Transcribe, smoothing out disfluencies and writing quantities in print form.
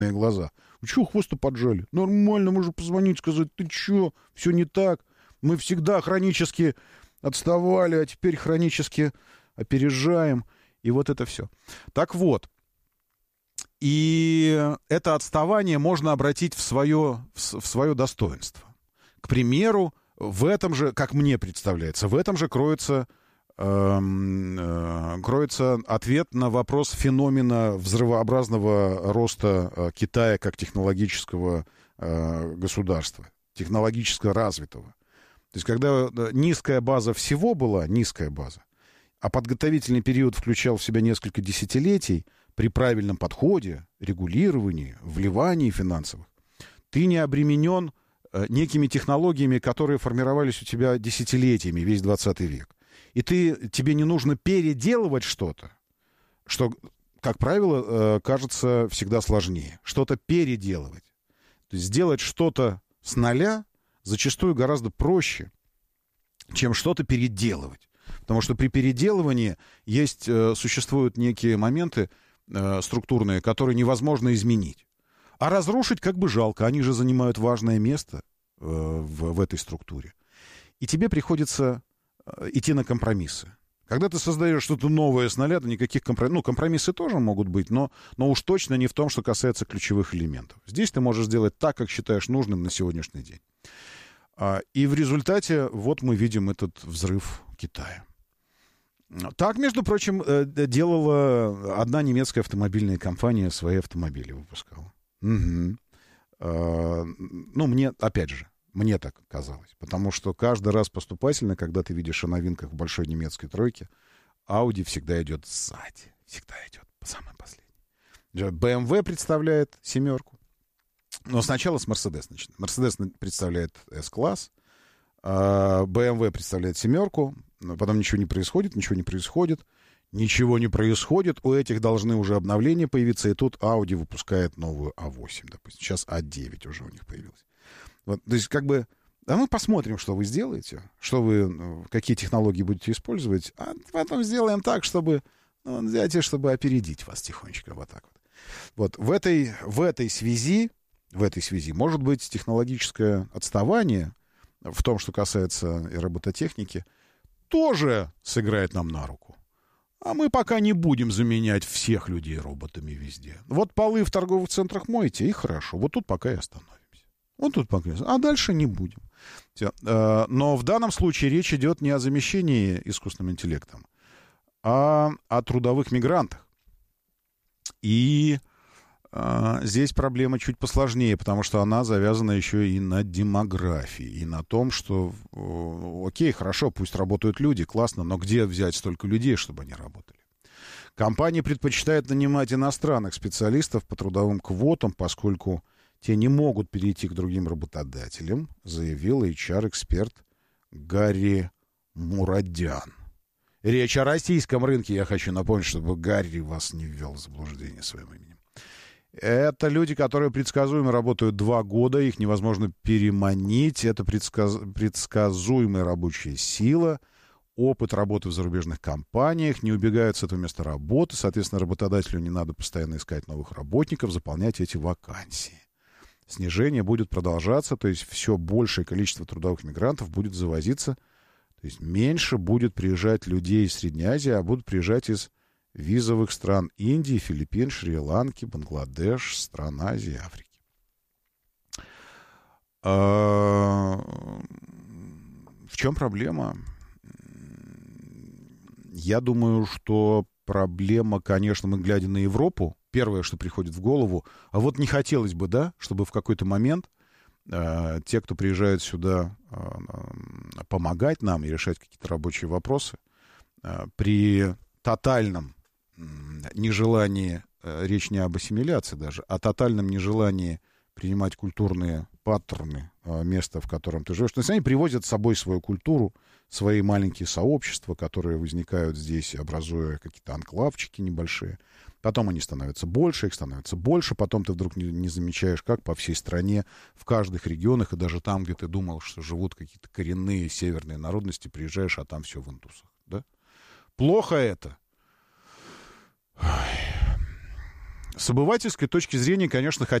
глаза. Вы чего хвост-то поджали? Нормально, можно позвонить, сказать, ты чё, все не так. Мы всегда хронически отставали, а теперь хронически опережаем. И вот это все. Так вот, и это отставание можно обратить в свое достоинство. К примеру, в этом же, как мне представляется, в этом же кроется ответ на вопрос феномена взрывообразного роста Китая как технологического государства, технологически развитого. То есть, когда низкая база всего была, низкая база, а подготовительный период включал в себя несколько десятилетий, при правильном подходе, регулировании, вливании финансовых, ты не обременен некими технологиями, которые формировались у тебя десятилетиями, весь 20 век. И тебе не нужно переделывать что-то, что, как правило, кажется всегда сложнее. Что-то переделывать. То есть сделать что-то с нуля зачастую гораздо проще, чем что-то переделывать. Потому что при переделывании существуют некие моменты структурные, которые невозможно изменить. А разрушить как бы жалко. Они же занимают важное место в этой структуре. И тебе приходится идти на компромиссы. Когда ты создаешь что-то новое с нуля, то никаких компромиссов... Ну, компромиссы тоже могут быть, но уж точно не в том, что касается ключевых элементов. Здесь ты можешь сделать так, как считаешь нужным на сегодняшний день. И в результате вот мы видим этот взрыв Китая. Так, между прочим, делала одна немецкая автомобильная компания, свои автомобили выпускала. Угу. Ну, мне так казалось. Потому что каждый раз поступательно, когда ты видишь о новинках в большой немецкой тройке, Audi всегда идет сзади. Всегда идет по самой последней. BMW представляет семерку. Но сначала с Mercedes начинает. Mercedes представляет S-класс, BMW представляет семерку, потом ничего не происходит. У этих должны уже обновления появиться, и тут Audi выпускает новую A8, допустим. Сейчас A9 уже у них появилась. Вот, то есть, как бы, а мы посмотрим, что вы сделаете, какие технологии будете использовать, а потом сделаем так, чтобы опередить вас тихонечко, вот так вот. Вот в этой связи может быть технологическое отставание в том, что касается робототехники, тоже сыграет нам на руку. А мы пока не будем заменять всех людей роботами везде. Вот полы в торговых центрах моете, и хорошо. Вот тут пока и остановимся. А дальше не будем. Но в данном случае речь идет не о замещении искусственным интеллектом, а о трудовых мигрантах. И здесь проблема чуть посложнее, потому что она завязана еще и на демографии, и на том, что, окей, хорошо, пусть работают люди, классно, но где взять столько людей, чтобы они работали? Компании предпочитают нанимать иностранных специалистов по трудовым квотам, поскольку те не могут перейти к другим работодателям, заявил HR-эксперт Гарри Мурадян. Речь о российском рынке, я хочу напомнить, чтобы Гарри вас не ввел в заблуждение своим именем. Это люди, которые предсказуемо работают 2 года, их невозможно переманить, это предсказуемая рабочая сила, опыт работы в зарубежных компаниях, не убегают с этого места работы, соответственно, работодателю не надо постоянно искать новых работников, заполнять эти вакансии. Снижение будет продолжаться, то есть все большее количество трудовых мигрантов будет завозиться, то есть меньше будет приезжать людей из Средней Азии, а будут приезжать из визовых стран Индии, Филиппин, Шри-Ланки, Бангладеш, стран Азии, Африки. В чем проблема? Я думаю, что проблема, конечно, мы глядя на Европу, первое, что приходит в голову, а вот не хотелось бы, да, чтобы в какой-то момент те, кто приезжают сюда помогать нам и решать какие-то рабочие вопросы, при тотальном нежелании, речь не об ассимиляции даже, о тотальном нежелании принимать культурные паттерны места, в котором ты живешь. То есть они привозят с собой свою культуру, свои маленькие сообщества, которые возникают здесь, образуя какие-то анклавчики небольшие. Потом они становятся больше, их становится больше. Потом ты вдруг не замечаешь, как по всей стране, в каждых регионах, и даже там, где ты думал, что живут какие-то коренные северные народности, приезжаешь, а там все в индусах. Да? Плохо это. С обывательской точки зрения, конечно,